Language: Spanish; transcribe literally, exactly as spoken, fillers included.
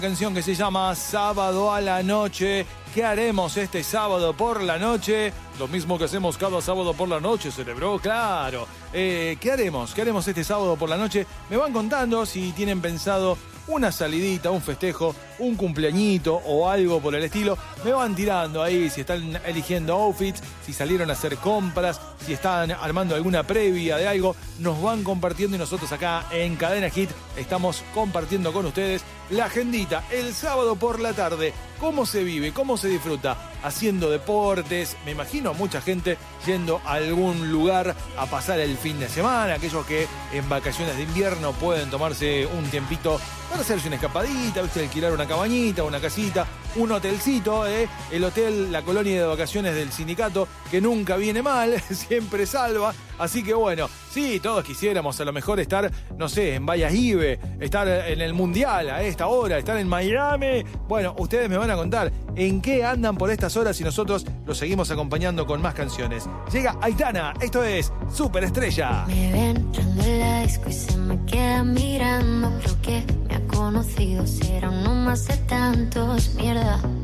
Canción que se llama Sábado a la Noche. ¿Qué haremos este sábado por la noche? Lo mismo que hacemos cada sábado por la noche, cerebro, claro. Eh, ¿Qué haremos? ¿Qué haremos este sábado por la noche? Me van contando si tienen pensado una salidita, un festejo, un cumpleañito o algo por el estilo. Me van tirando ahí si están eligiendo outfits, si salieron a hacer compras, si están armando alguna previa de algo. Nos van compartiendo y nosotros acá en Cadena Hit estamos compartiendo con ustedes la agendita el sábado por la tarde. ¿Cómo se vive? ¿Cómo se disfruta? Haciendo deportes. Me imagino a mucha gente yendo a algún lugar a pasar el fin de semana. Aquellos que en vacaciones de invierno pueden tomarse un tiempito para hacerse una escapadita, ¿viste? Alquilar una cabañita, una casita, un hotelcito, ¿eh? El hotel, la colonia de vacaciones del sindicato, que nunca viene mal, siempre salva. Así que bueno, sí, todos quisiéramos a lo mejor estar, no sé, en Valladolid, estar en el Mundial a esta hora, estar en Miami. Bueno, ustedes me van a contar en qué andan por estas horas y nosotros los seguimos acompañando con más canciones. Llega Aitana, esto es Superestrella. Me ven entrando en la disco y se me queda mirando. Creo que me ha conocido, será uno más de tantos, mierda.